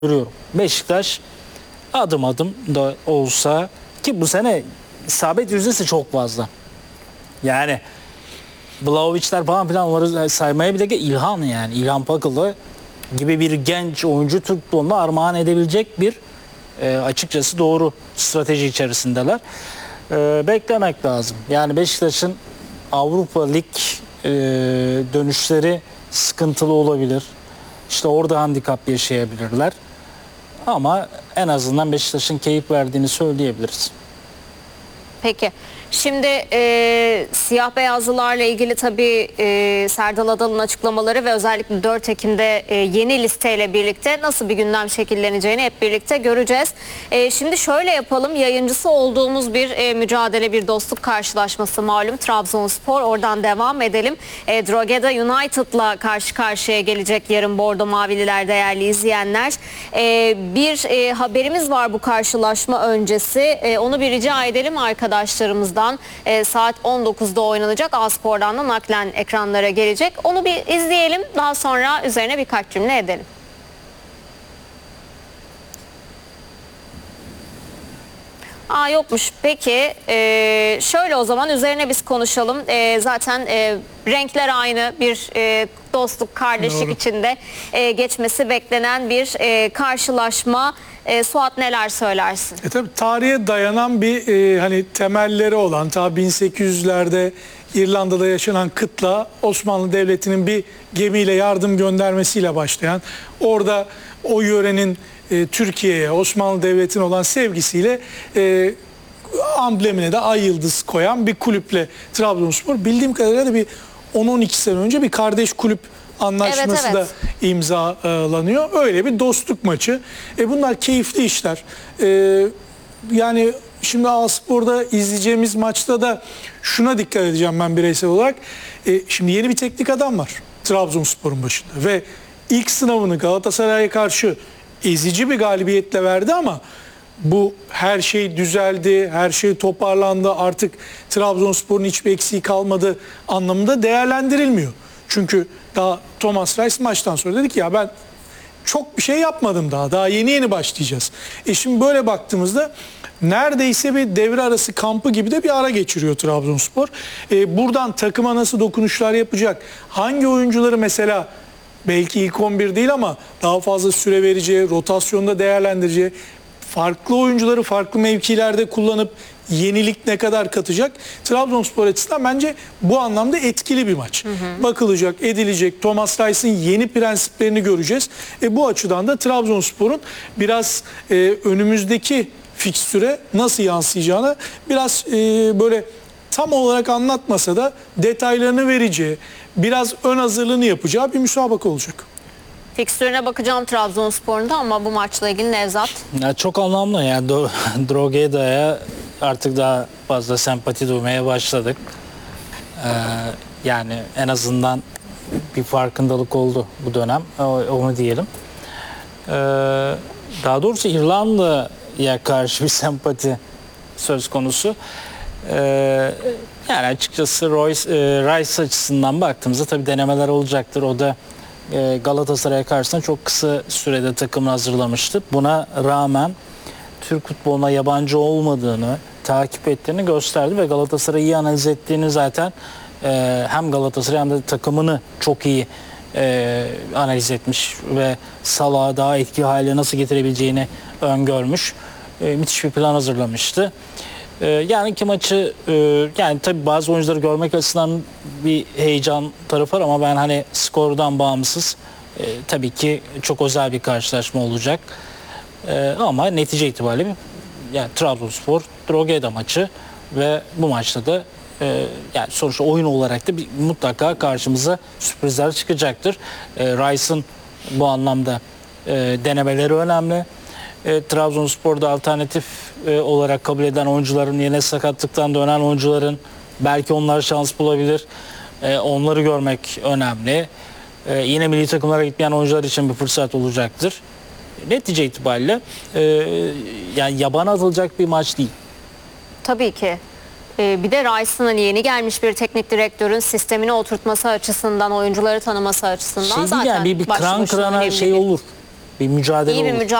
görüyorum. Beşiktaş adım adım da olsa, ki bu sene isabet yüzdesi çok fazla. Yani Vlahovic'ler falan filan, onları saymaya bile İlhan, yani İlhan Pakılı gibi bir genç oyuncu Türk futboluna armağan edebilecek bir açıkçası doğru strateji içerisindeler. Beklemek lazım. Yani Beşiktaş'ın Avrupa Lig dönüşleri sıkıntılı olabilir. İşte orada handikap yaşayabilirler. Ama en azından Beşiktaş'ın keyif verdiğini söyleyebiliriz. Peki. Şimdi siyah beyazlılarla ilgili tabii Serdal Adalı'nın açıklamaları ve özellikle 4 Ekim'de yeni listeyle birlikte nasıl bir gündem şekilleneceğini hep birlikte göreceğiz. Şimdi şöyle yapalım. Yayıncısı olduğumuz bir mücadele, bir dostluk karşılaşması malum Trabzonspor. Oradan devam edelim. Drogheda United'la karşı karşıya gelecek yarın Bordo Mavililer değerli izleyenler. Bir haberimiz var bu karşılaşma öncesi. Onu bir rica edelim arkadaşlarımızdan. Saat 19'da oynanacak. A-Spor'dan da naklen ekranlara gelecek. Onu bir izleyelim. Daha sonra üzerine birkaç cümle edelim. Yokmuş. Peki şöyle o zaman üzerine biz konuşalım. Zaten renkler aynı, bir dostluk, kardeşlik Doğru. içinde geçmesi beklenen bir karşılaşma. Suat, neler söylersin? Tabii tarihe dayanan bir hani temelleri olan, ta 1800'lerde İrlanda'da yaşanan kıtla Osmanlı Devleti'nin bir gemiyle yardım göndermesiyle başlayan, orada o yörenin Türkiye'ye, Osmanlı Devleti'ne olan sevgisiyle amblemine de ay yıldız koyan bir kulüple Trabzonspor. Bildiğim kadarıyla da bir 10-12 sene önce bir kardeş kulüp anlaşması evet. da imzalanıyor. Öyle bir dostluk maçı. Bunlar keyifli işler. Yani şimdi A-Spor'da izleyeceğimiz maçta da şuna dikkat edeceğim ben bireysel olarak. Şimdi yeni bir teknik adam var Trabzonspor'un başında ve ilk sınavını Galatasaray'a karşı ezici bir galibiyetle verdi ama bu her şey düzeldi, her şey toparlandı, artık Trabzonspor'un hiçbir eksiği kalmadı anlamında değerlendirilmiyor. Çünkü daha Thomas Reis maçtan sonra dedi ki ya ben çok bir şey yapmadım daha yeni başlayacağız. Şimdi böyle baktığımızda neredeyse bir devre arası kampı gibi de bir ara geçiriyor Trabzonspor. Buradan takıma nasıl dokunuşlar yapacak? Hangi oyuncuları mesela belki ilk 11 değil ama daha fazla süre vereceği, rotasyonda değerlendireceği, farklı oyuncuları farklı mevkilerde kullanıp yenilik ne kadar katacak? Trabzonspor açısından bence bu anlamda etkili bir maç. Bakılacak, edilecek. Thomas Reis'in yeni prensiplerini göreceğiz. Bu açıdan da Trabzonspor'un biraz önümüzdeki fikstüre nasıl yansıyacağını biraz böyle tam olarak anlatmasa da detaylarını vereceği, biraz ön hazırlığını yapacağı bir müsabaka olacak. Fikstürüne bakacağım Trabzonspor'un da ama bu maçla ilgili Nevzat. Ya çok anlamlı yani Drogheda'ya artık daha fazla sempati duymaya başladık. Yani en azından bir farkındalık oldu bu dönem, onu diyelim. Daha doğrusu İrlanda'ya karşı bir sempati söz konusu. Yani açıkçası Rice açısından baktığımızda tabii denemeler olacaktır. O da Galatasaray'a karşısında çok kısa sürede takımını hazırlamıştı. Buna rağmen Türk futboluna yabancı olmadığını, takip ettiğini gösterdi ve Galatasaray'ı iyi analiz ettiğini zaten hem Galatasaray hem de takımını çok iyi analiz etmiş ve Salah'ı daha etkili hale nasıl getirebileceğini öngörmüş. Müthiş bir plan hazırlamıştı. Yani ki maçı yani tabii bazı oyuncuları görmek açısından bir heyecan tarafı var ama ben hani skordan bağımsız tabii ki çok özel bir karşılaşma olacak. Ama netice itibariyle yani Trabzonspor Drogheda maçı ve bu maçta da yani sonuçta oyun olarak da mutlaka karşımıza sürprizler çıkacaktır. Rice'ın bu anlamda denemeleri önemli. Trabzonspor'da alternatif olarak kabul eden oyuncuların, yine sakatlıktan dönen oyuncuların belki onlar şans bulabilir. Onları görmek önemli. Yine milli takımlara gitmeyen oyuncular için bir fırsat olacaktır. Netice itibariyle yani yabana atılacak bir maç değil. Tabii ki. Bir de Rice'ın hani yeni gelmiş bir teknik direktörün sistemini oturtması açısından, oyuncuları tanıması açısından değil zaten yani bir kıran kırana şey olur. bir mücadele İyi bir olur. mücadele